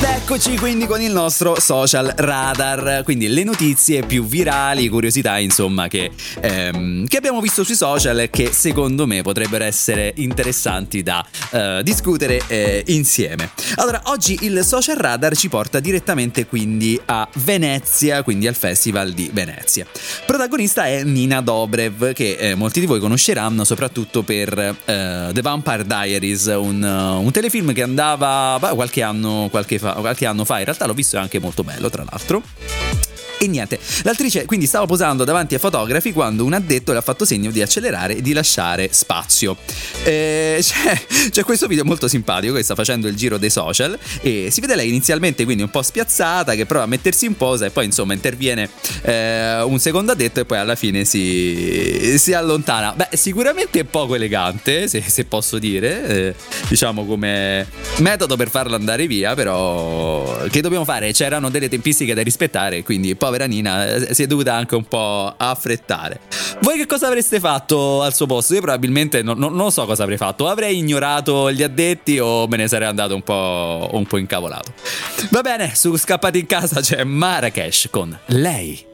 Eccoci quindi con il nostro social radar, quindi le notizie più virali, curiosità insomma che abbiamo visto sui social e che secondo me potrebbero essere interessanti da discutere insieme. Allora, oggi il social radar ci porta direttamente quindi a Venezia, quindi al Festival di Venezia. Protagonista è Nina Dobrev, che molti di voi conosceranno soprattutto per The Vampire Diaries, un telefilm che andava qualche anno fa, in realtà l'ho visto, è anche molto bello tra l'altro. E niente, l'attrice quindi stava posando davanti ai fotografi quando un addetto le ha fatto segno di accelerare e di lasciare spazio. C'è questo video molto simpatico che sta facendo il giro dei social e si vede lei inizialmente quindi un po' spiazzata, che prova a mettersi in posa e poi insomma interviene un secondo addetto e poi alla fine si allontana. Beh, sicuramente è poco elegante, se posso dire, diciamo come metodo per farlo andare via, però che dobbiamo fare? C'erano delle tempistiche da rispettare, quindi povera Nina si è dovuta anche un po' affrettare. Voi che cosa avreste fatto al suo posto? Io probabilmente non lo so cosa avrei fatto. Avrei ignorato gli addetti o me ne sarei andato un po' incavolato. Va bene, su Scappati in casa c'è Marrakesh con Lei.